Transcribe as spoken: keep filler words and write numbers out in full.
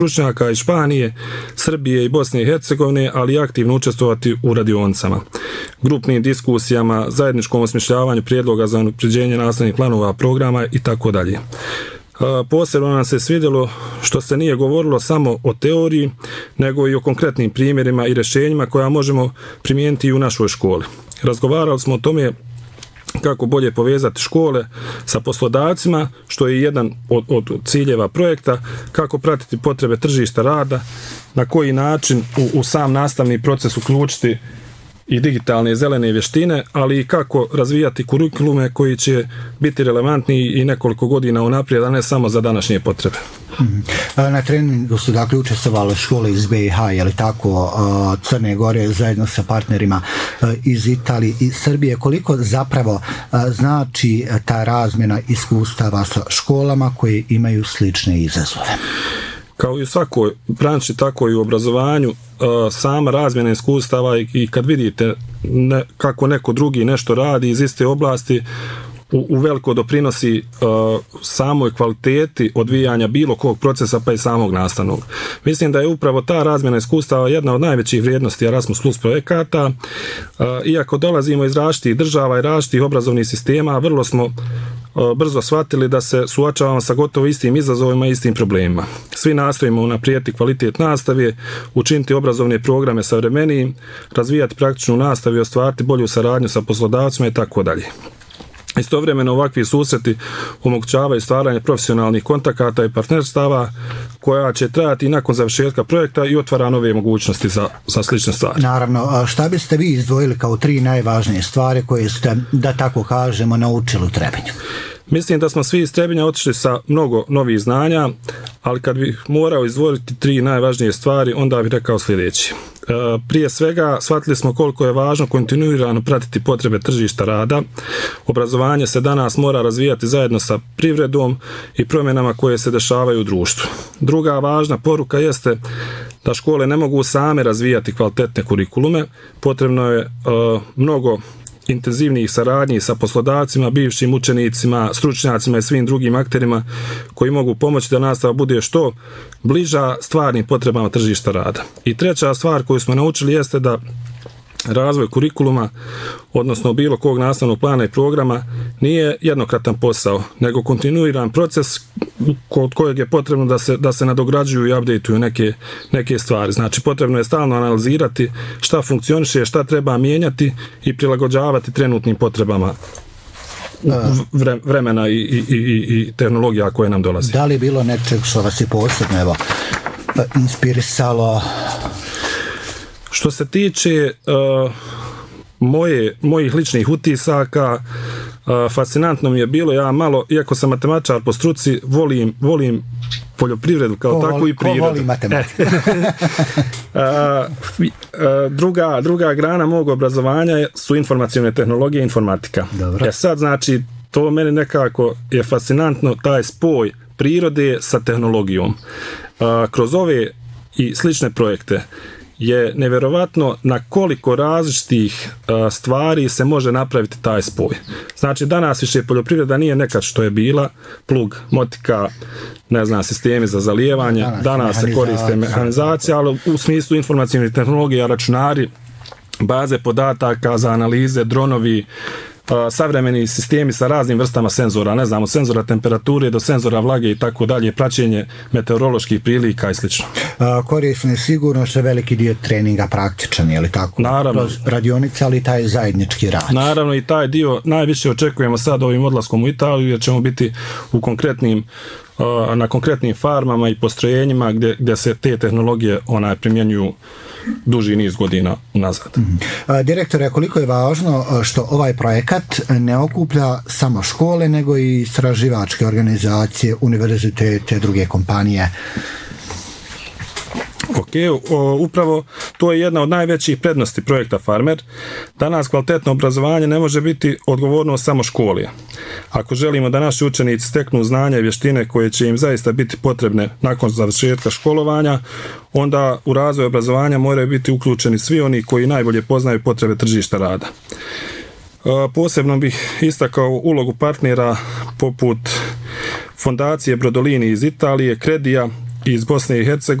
stručnjaka iz Španije, Srbije i Bosne i Hercegovine, ali i aktivno učestvovati u radionicama, grupnim diskusijama, zajedničkom osmišljavanju prijedloga za unapređenje nastavnih planova, programa i tako dalje. Posebno nam se svidjelo što se nije govorilo samo o teoriji, nego i o konkretnim primjerima i rješenjima koja možemo primijeniti i u našoj školi. Razgovarali smo o tome kako bolje povezati škole sa poslodavcima, što je jedan od, od ciljeva projekta, kako pratiti potrebe tržišta rada, na koji način u, u sam nastavni proces uključiti i digitalne zelene vještine, ali i kako razvijati kurikulume koji će biti relevantni i nekoliko godina unaprijed, a ne samo za današnje potrebe. Na treningu su dakle učestvovale škole iz B i H, je li tako, Crne Gore zajedno sa partnerima iz Italije i Srbije. Koliko zapravo znači ta razmjena iskustava sa školama koje imaju slične izazove? Kao i u svakoj branši, tako i u obrazovanju, sama razmjena iskustava i kad vidite ne, kako neko drugi nešto radi iz iste oblasti, u, u veliko doprinosi uh, samoj kvaliteti odvijanja bilo kog procesa pa i samog nastavnog. Mislim da je upravo ta razmjena iskustava jedna od najvećih vrijednosti Erasmus Plus projekata. Uh, iako dolazimo iz različitih država i različitih obrazovnih sistema, vrlo smo uh, brzo shvatili da se suočavamo sa gotovo istim izazovima i istim problemima. Svi nastojimo unaprijediti kvalitet nastave, učiniti obrazovne programe savremenijim, razvijati praktičnu nastavu i ostvariti bolju saradnju sa poslodavcima i tako dalje. Istovremeno ovakvi susreti omogućavaju stvaranje profesionalnih kontakata i partnerstava koja će trajati i nakon završetka projekta i otvara nove mogućnosti za, za slične stvari. Naravno, šta biste vi izdvojili kao tri najvažnije stvari koje ste, da tako kažemo, naučili u Trebinju? Mislim da smo svi iz Trebinja otišli sa mnogo novih znanja, ali kad bih morao izdvojiti tri najvažnije stvari, onda bih rekao sljedeći. Prije svega, shvatili smo koliko je važno kontinuirano pratiti potrebe tržišta rada. Obrazovanje se danas mora razvijati zajedno sa privredom i promjenama koje se dešavaju u društvu. Druga važna poruka jeste da škole ne mogu same razvijati kvalitetne kurikulume. Potrebno je uh, mnogo intenzivnijih saradnji sa poslodavcima, bivšim učenicima, stručnjacima i svim drugim akterima koji mogu pomoći da nastava bude što bliža stvarnim potrebama tržišta rada. I treća stvar koju smo naučili jeste da razvoj kurikuluma, odnosno bilo kog nastavnog plana i programa, nije jednokratan posao, nego kontinuiran proces kod kojeg je potrebno da se, da se nadograđuju i updateuju neke, neke stvari. Znači, potrebno je stalno analizirati šta funkcioniše, šta treba mijenjati i prilagođavati trenutnim potrebama vre, vremena i, i, i, i tehnologija koje nam dolazi. Da li je bilo nečeg što vas je posebno evo, inspirisalo? Što se tiče uh, moje, mojih ličnih utisaka, uh, fascinantno mi je bilo, ja malo, iako sam matematičar po struci, volim, volim poljoprivredu kao ko takvu voli, i prirodu. Ko voli matematiku? uh, uh, druga, druga grana mog obrazovanja su informacijone tehnologije i informatika. Dobro. E sad, znači, to meni nekako je fascinantno, taj spoj prirode sa tehnologijom. Uh, kroz ove i slične projekte je nevjerovatno na koliko različitih uh, stvari se može napraviti taj spoj. Znači, danas više poljoprivreda nije nekad što je bila, plug, motika, ne znam, sistemi za zalijevanje, danas, danas se koriste mehanizacija, ali u smislu informacijnih tehnologija, računari, baze podataka za analize, dronovi, savremeni sistemi sa raznim vrstama senzora, ne znam, od senzora temperature do senzora vlage i tako dalje, praćenje meteoroloških prilika i slično. Korisno je sigurno što je veliki dio treninga praktičan, je li tako? Naravno. Kroz radionice, ali taj zajednički rad. Naravno, i taj dio najviše očekujemo sad ovim odlaskom u Italiju, jer ćemo biti u konkretnim na konkretnim farmama i postrojenjima gdje, gdje se te tehnologije onaj primjenjuju duži niz godina nazad. Mm-hmm. Direktore, koliko je važno što ovaj projekat ne okuplja samo škole, nego i istraživačke organizacije, univerzitete, druge kompanije? Ok, o, upravo to je jedna od najvećih prednosti projekta Farmer. Danas kvalitetno obrazovanje ne može biti odgovornost samo škole. Ako želimo da naši učenici steknu znanja i vještine koje će im zaista biti potrebne nakon završetka školovanja, onda u razvoj obrazovanja moraju biti uključeni svi oni koji najbolje poznaju potrebe tržišta rada. Posebno bih istakao ulogu partnera poput Fondacije Brodolini iz Italije, Credija iz Bosne i Hercegovine